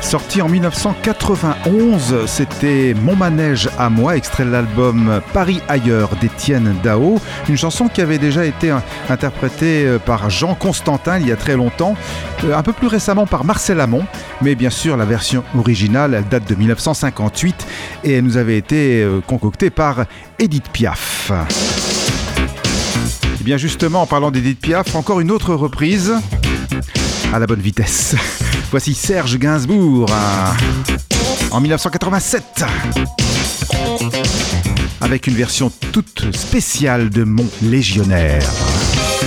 Sorti en 1991, c'était Mon manège à moi, extrait de l'album Paris ailleurs d'Étienne Dao, une chanson qui avait déjà été interprétée par Jean Constantin il y a très longtemps, un peu plus récemment par Marcel Amont, mais bien sûr la version originale, elle date de 1958 et elle nous avait été concoctée par Édith Piaf. Et bien justement, en parlant d'Édith Piaf, encore une autre reprise à la bonne vitesse. Voici Serge Gainsbourg en 1987 avec une version toute spéciale de Mon légionnaire.